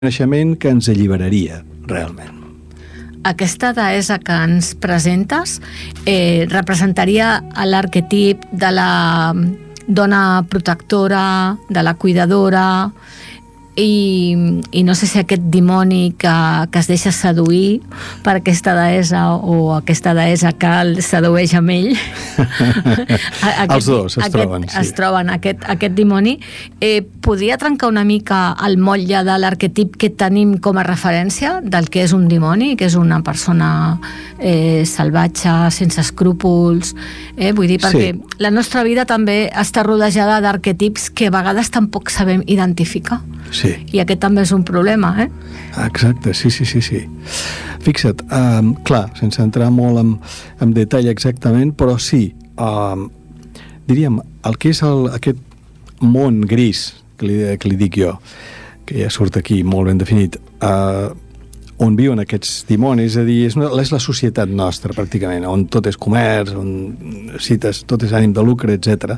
coneixement que ens alliberaria, realment. Aquesta deessa que ens presentes representaria l'arquetip de la dona protectora, de la cuidadora, i no sé si aquest dimoni que es deixa seduir per aquesta deessa o aquesta deessa que el sedueix amb ell els dos es troben, sí. Es troben aquest dimoni podria trencar una mica el motlle de l'arquetip que tenim com a referència del que és un dimoni, que és una persona salvatge, sense escrúpols, vull dir, perquè la nostra vida també està rodejada d'arquetips que a vegades tampoc sabem identificar. Sí. I aquest també és un problema, Exacte, sí. Fixa't, clar, sense entrar molt en detall exactament, però sí, diríem, el que és aquest món gris, que li dic jo, que ja surt aquí molt ben definit, on viuen aquests dimonis, és a dir, és la societat nostra, pràcticament, on tot és comerç, on tot és ànim de lucre, etc.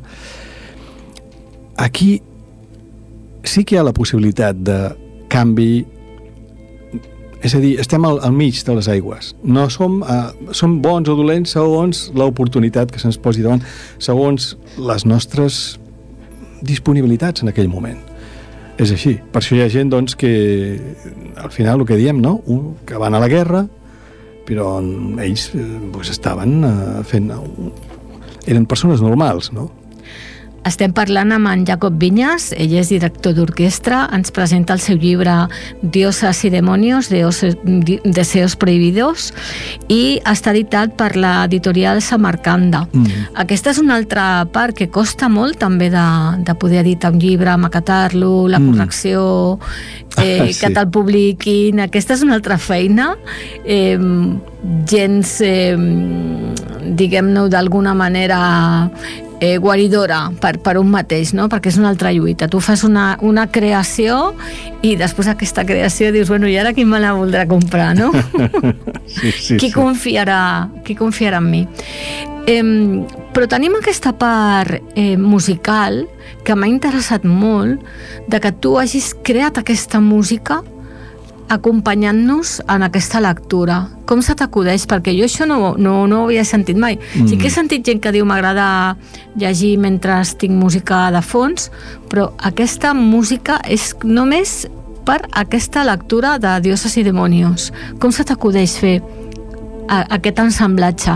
Aquí sí que hi ha la possibilitat de canvi, és a dir, estem al mig de les aigües. No som bons o dolents segons l'oportunitat que se'ns posi davant, segons les nostres disponibilitats en aquell moment. És així. Per això hi ha gent, doncs, que al final el que diem, no? Que van a la guerra, però ells estaven fent... Eren persones normals, no? Estem parlant amb en Jacob Viñas, ell és director d'orquestra, ens presenta el seu llibre Diosas y demonios, deseos prohibidos, i està editat per l'editorial Samarcanda. Aquesta és una altra part que costa molt també de poder editar un llibre, maquetar-lo, la correcció, que te'l publiquin. Aquesta és una altra feina, gens, diguem-ne d'alguna manera, guaridora per un mateix, no? Perquè és una altra lluita. Tu fas una creació i després aquesta creació dius, bueno, i ara qui me la voldrà comprar, no? Sí. Qui confiarà en mi? Però tenim aquesta part musical que m'ha interessat molt, de que tu hagis creat aquesta música acompanyant-nos en aquesta lectura. Com se t'acudeix? Perquè jo això no ho havia sentit mai. Sí que he sentit gent que diu m'agrada llegir mentre tinc música de fons, però aquesta música és només per aquesta lectura de Diosas y demonios. Com se t'acudeix fer aquest ensamblatge?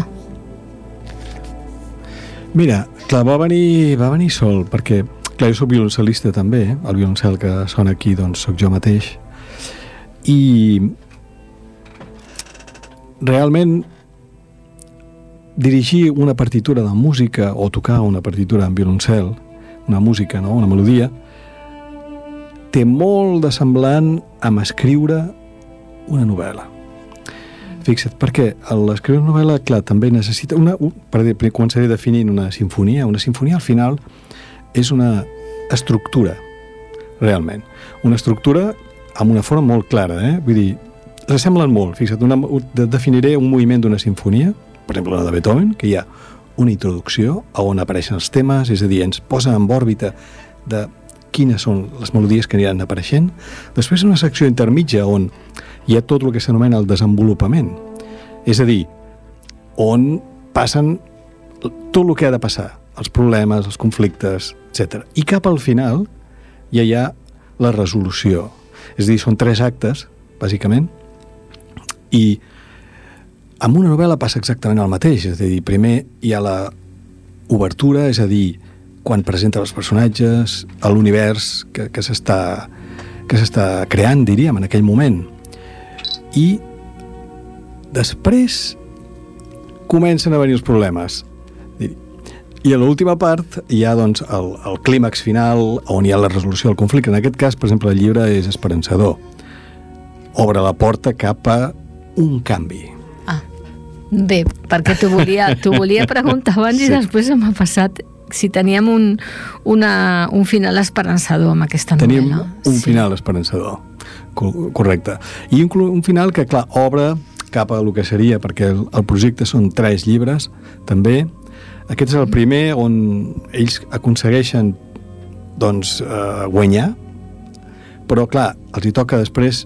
Mira, clar, va venir sol, perquè, clar, jo soc violoncel·lista també, el violoncel que sona aquí, doncs, soc jo mateix, i realment dirigir una partitura de música o tocar una partitura en violoncel, una música, no? Una melodia, té molt de semblant amb escriure una novel·la. Fixa't, perquè l'escriure una novel·la, clar, també necessita començaré definint una sinfonia. Una sinfonia, al final, és una estructura, realment. Una estructura amb una forma molt clara, Vull dir, s'assemblen molt. Fixa't, definiré un moviment d'una sinfonia, per exemple, la de Beethoven, que hi ha una introducció on apareixen els temes, és a dir, ens posa en òrbita de quines són les melodies que aniran apareixent. Després una secció intermitja on hi ha tot el que s'anomena el desenvolupament. És a dir, on passen tot el que ha de passar, els problemes, els conflictes, etc. I cap al final ja hi ha la resolució. És a dir, són 3 actes, bàsicament, i amb una novel·la passa exactament el mateix. És a dir, primer hi ha la obertura, és a dir, quan presenta els personatges, l'univers que s'està creant, diríem, en aquell moment. I després comencen a venir els problemes. I a l'última part hi ha, doncs, el clímax final, on hi ha la resolució del conflicte. En aquest cas, per exemple, el llibre és esperançador. Obre la porta cap a un canvi. Bé, perquè t'ho volia preguntar abans i després m'ha passat si teníem un final esperançador amb aquesta novel·la. Tenim un final esperançador, correcte. I un final que, clar, obre cap a el que seria, perquè el projecte són 3 llibres, també. Aquest és el primer on ells aconsegueixen, doncs, guanyar, però clar, els hi toca després